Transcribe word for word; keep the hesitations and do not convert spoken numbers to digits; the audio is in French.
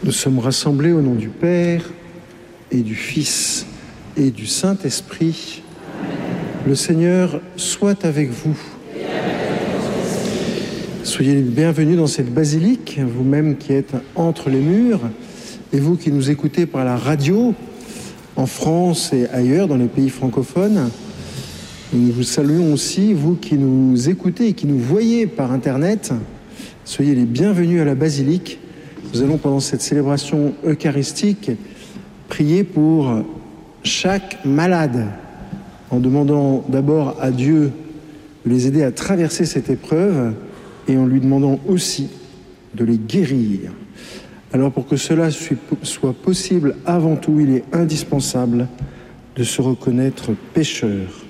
Nous sommes rassemblés au nom du Père et du Fils et du Saint-Esprit. Le Seigneur soit avec vous. Soyez les bienvenus dans cette basilique, vous-même qui êtes entre les murs, et vous qui nous écoutez par la radio, en France et ailleurs, dans les pays francophones. Nous vous saluons aussi, vous qui nous écoutez et qui nous voyez par Internet. Soyez les bienvenus à la basilique. Nous allons, pendant cette célébration eucharistique, prier pour chaque malade, en demandant d'abord à Dieu de les aider à traverser cette épreuve et en lui demandant aussi de les guérir. Alors, pour que cela soit possible, avant tout, il est indispensable de se reconnaître pécheur.